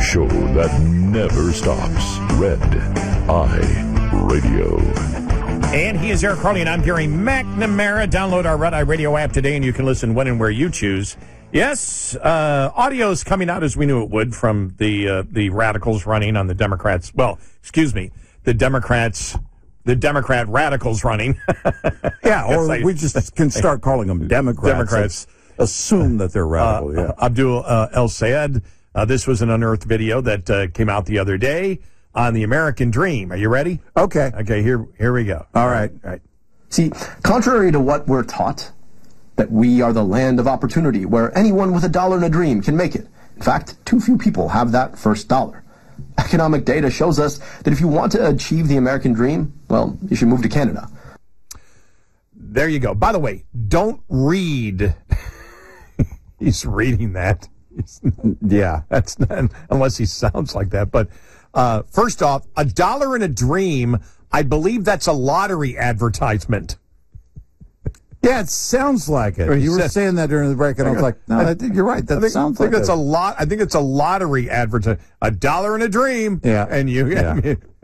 show that never stops. Red Eye Radio. And he is Eric Harley, and I'm Gary McNamara. Download our Red Eye Radio app today, and you can listen when and where you choose. Yes, audio is coming out as we knew it would from the radicals running on the Democrats. Well, excuse me, the Democrat radicals running. Yeah, or we just can start calling them Democrats. Assume that they're radical, yeah. Abdul El Sayed, this was an unearthed video that came out the other day on the American Dream. Are you ready? Okay. Okay, here we go. All right. See, contrary to what we're taught, that we are the land of opportunity where anyone with $1 and a dream can make it. In fact, too few people have that first dollar. Economic data shows us that if you want to achieve the American dream, well, you should move to Canada. There you go. By the way, don't read. He's reading that. Yeah. That's not, unless he sounds like that. But first off, $1 and a dream, I believe that's a lottery advertisement. Yeah, it sounds like it. You were saying that during the break, and I was like, no, I think you're right. That sounds like it. I think it's a lottery advertisement. $1 and a dream. Yeah. And you, yeah.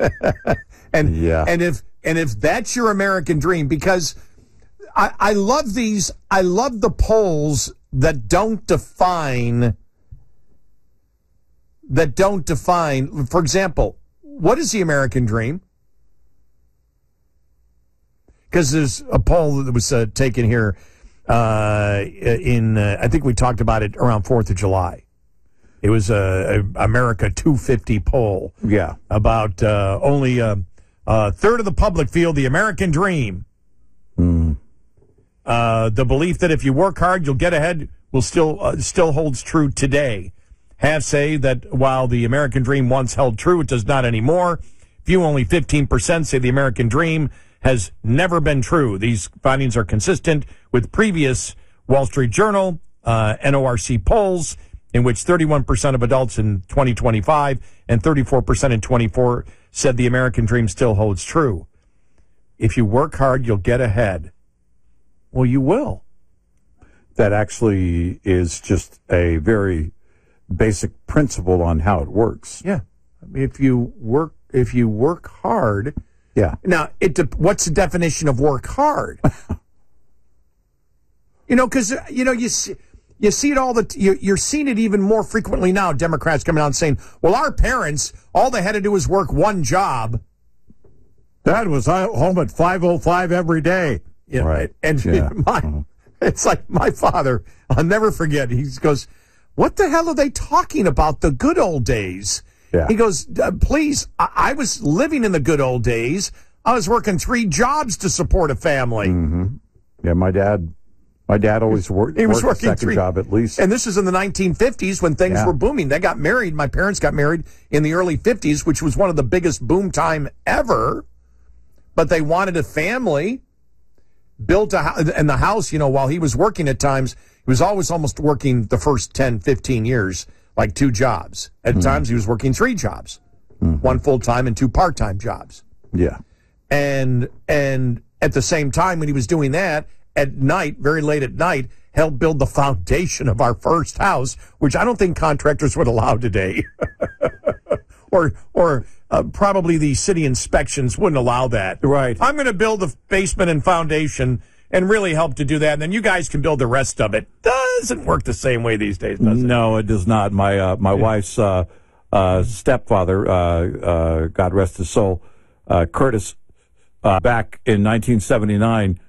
and if that's your American dream, because I love these, I love the polls that don't define, for example, what is the American dream? Because there's a poll that was taken here I think we talked about it around 4th of July. It was a America 250 poll. Yeah. About only a third of the public feel the American dream. The belief that if you work hard, you'll get ahead will still holds true today. Half say that while the American dream once held true, it does not anymore. Few, only 15%, say the American dream has never been true. These findings are consistent with previous Wall Street Journal, NORC polls, in which 31% of adults in 2025 and 34% in 24 said the American dream still holds true. If you work hard, you'll get ahead. Well, you will. That actually is just a very basic principle on how it works. Yeah. I mean, if you work hard. Yeah. Now, what's the definition of work hard? Because you see it you're seeing it even more frequently now. Democrats coming out and saying, "Well, our parents, all they had to do was work one job." Dad was home at 5:05 every day. Yeah, right. And it's like my father. I'll never forget. He goes, "What the hell are they talking about? The good old days." Yeah. He goes, please, I was living in the good old days. I was working 3 jobs to support a family. Mm-hmm. Yeah, my dad always worked. He was working a second job at least. And this is in the 1950s when things were booming. They got married. My parents got married in the early 50s, which was one of the biggest boom time ever. But they wanted a family, built a house. And the house, while he was working at times, he was always almost working the first 10, 15 years. Like 2 jobs. At times he was working 3 jobs, 1 full-time and 2 part-time jobs. Yeah. And at the same time when he was doing that, at night, very late at night, helped build the foundation of our first house, which I don't think contractors would allow today. or probably the city inspections wouldn't allow that. Right. I'm going to build the basement and foundation and really help to do that, and then you guys can build the rest of it. Doesn't work the same way these days, does it? No, it does not. My wife's stepfather, God rest his soul, Curtis, back in 1979,